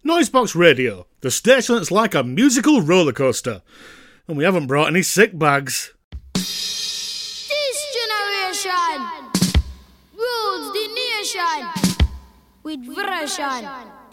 Noisebox Radio, the station that's like a musical roller coaster. And we haven't brought any sick bags. This generation rules the nation with version.